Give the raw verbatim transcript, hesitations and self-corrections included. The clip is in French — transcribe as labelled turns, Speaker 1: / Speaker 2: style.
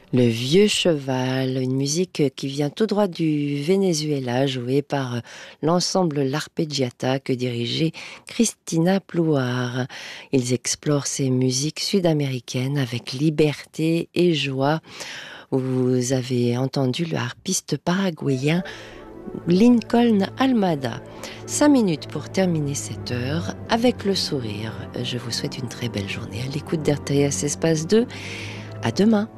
Speaker 1: Le vieux cheval, une musique qui vient tout droit du Venezuela, jouée par l'ensemble L'Arpeggiata que dirigeait Cristina Plouar. Ils explorent ces musiques sud-américaines avec liberté et joie. Vous avez entendu le harpiste paraguayen Lincoln Almada. Cinq minutes pour terminer cette heure avec le sourire. Je vous souhaite une très belle journée à l'écoute d'R T S Espace deux. À demain.